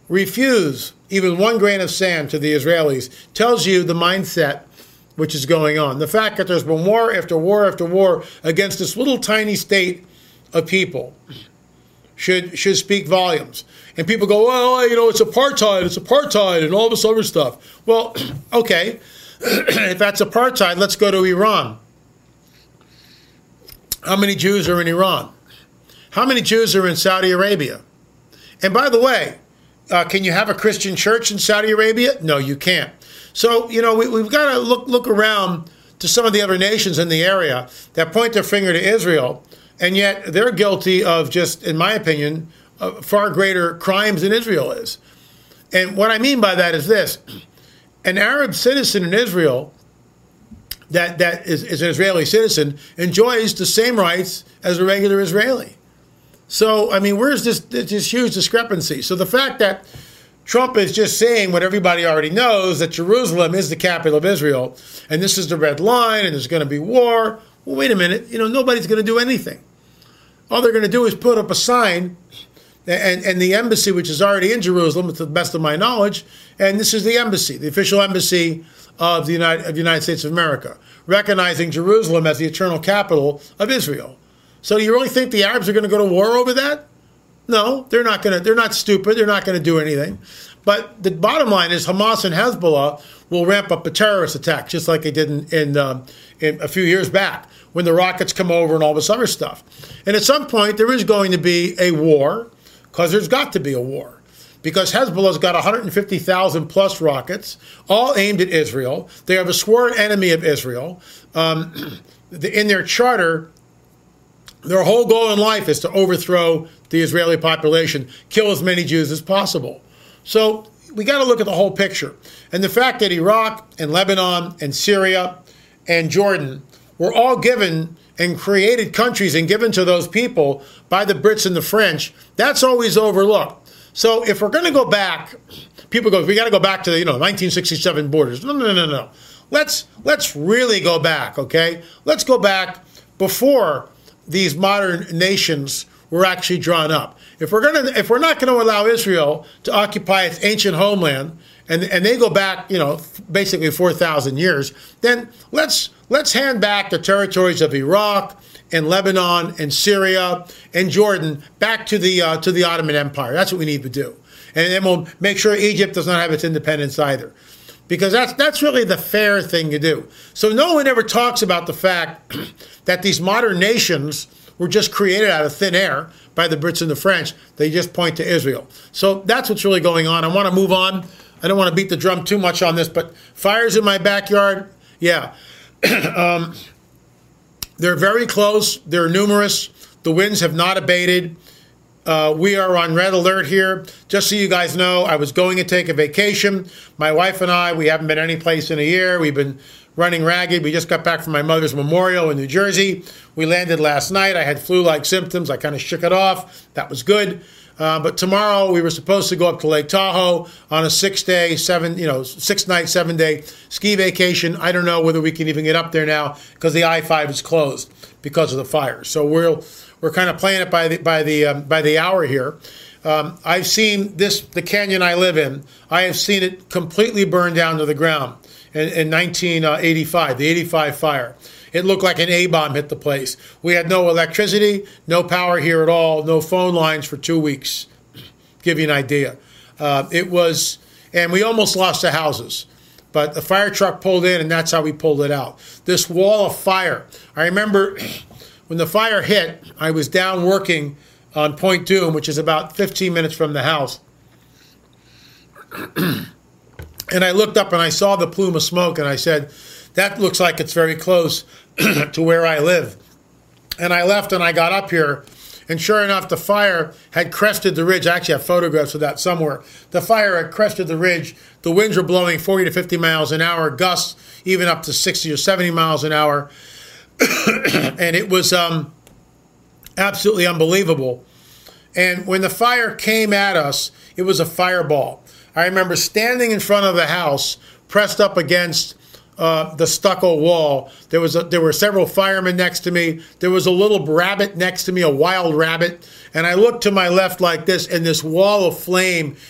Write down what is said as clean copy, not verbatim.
refuse even 1 grain of sand to the Israelis tells you the mindset which is going on. The fact that there's been war after war after war against this little tiny state of people should speak volumes. And people go, well, it's apartheid, and all this other stuff. Well, okay, if that's apartheid, let's go to Iran. How many Jews are in Iran? How many Jews are in Saudi Arabia? And by the way, can you have a Christian church in Saudi Arabia? No, you can't. So, we've got to look around to some of the other nations in the area that point their finger to Israel, and yet they're guilty of just, in my opinion, far greater crimes than Israel is. And what I mean by that is this. An Arab citizen in Israel that is an Israeli citizen enjoys the same rights as a regular Israeli. So, where's this huge discrepancy? So the fact that Trump is just saying what everybody already knows, that Jerusalem is the capital of Israel, and this is the red line, and there's going to be war. Well, wait a minute. Nobody's going to do anything. All they're going to do is put up a sign, and the embassy, which is already in Jerusalem, to the best of my knowledge, and this is the embassy, the official embassy of the United States of America, recognizing Jerusalem as the eternal capital of Israel. So do you really think the Arabs are going to go to war over that? No, they're not going to. They're not stupid. They're not going to do anything. But the bottom line is Hamas and Hezbollah will ramp up a terrorist attack, just like they did in a few years back when the rockets come over and all this other stuff. And at some point, there is going to be a war, because there's got to be a war. Because Hezbollah's got 150,000 plus rockets, all aimed at Israel. They are the sworn enemy of Israel. In their charter, their whole goal in life is to overthrow the Israeli population, kill as many Jews as possible. So we got to look at the whole picture. And the fact that Iraq and Lebanon and Syria and Jordan were all given and created countries and given to those people by the Brits and the French, that's always overlooked. So if we're going to go back, people go, we got to go back to the 1967 borders. No. Let's really go back, okay? Let's go back before these modern nations were actually drawn up. If we're not going to allow Israel to occupy its ancient homeland, and they go back, basically 4,000 years, then let's hand back the territories of Iraq and Lebanon and Syria and Jordan back to the Ottoman Empire. That's what we need to do, and then we'll make sure Egypt does not have its independence either, because that's really the fair thing to do. So no one ever talks about the fact that these modern nations were just created out of thin air by the Brits and the French. They just point to Israel. So that's what's really going on. I want to move on. I don't want to beat the drum too much on this, but fires in my backyard, yeah. They're very close. They're numerous. The winds have not abated. We are on red alert here. Just so you guys know, I was going to take a vacation. My wife and I, we haven't been any place in a year. We've been running ragged. We just got back from my mother's memorial in New Jersey. We landed last night. I had flu-like symptoms. I kind of shook it off. That was good. But tomorrow we were supposed to go up to Lake Tahoe on a 6-night, 7-day ski vacation. I don't know whether we can even get up there now because the I-5 is closed because of the fire. So we're kind of playing it by the hour here. I've seen the canyon I live in. I have seen it completely burned down to the ground in 1985, the 85 fire. It looked like an A-bomb hit the place. We had no electricity, no power here at all, no phone lines for 2 weeks. Give you an idea. And we almost lost the houses. But the fire truck pulled in, and that's how we pulled it out. This wall of fire. I remember when the fire hit, I was down working on Point Doom, which is about 15 minutes from the house. And I looked up and I saw the plume of smoke, and I said, that looks like it's very close to where I live. And I left and I got up here, and sure enough, the fire had crested the ridge. I actually have photographs of that somewhere. The fire had crested the ridge. The winds were blowing 40 to 50 miles an hour, gusts even up to 60 or 70 miles an hour. And it was absolutely unbelievable. And when the fire came at us, it was a fireball. I remember standing in front of the house, pressed up against the stucco wall. There were several firemen next to me. There was a little rabbit next to me, a wild rabbit. And I looked to my left like this, and this wall of flame